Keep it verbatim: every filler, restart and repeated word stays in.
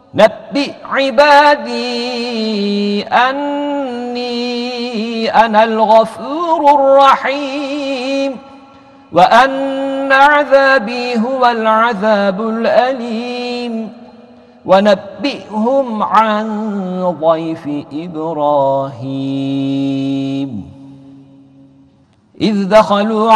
نبئ عبادي أني أنا الغفور الرحيم وأن عذابي هو العذاب الأليم ونبئهم عن ضيف إبراهيم إذ دخلوا